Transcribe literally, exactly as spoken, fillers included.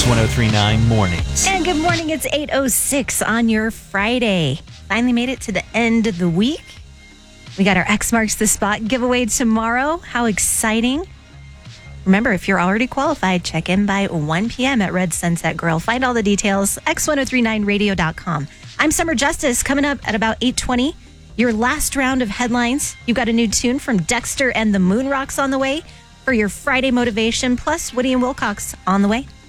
X ten thirty-nine Mornings. And good morning. It's eight oh six on your Friday. Finally made it to the end of the week. We got our X Marks the Spot giveaway tomorrow. How exciting. Remember, if you're already qualified, check in by one p.m. at Red Sunset Grill. Find all the details, x ten thirty-nine radio dot com. I'm Summer Justice. Coming up at about eight twenty, your last round of headlines. You've got a new tune from Dexter and the Moon Rocks on the way for your Friday motivation, plus Woody and Wilcox on the way.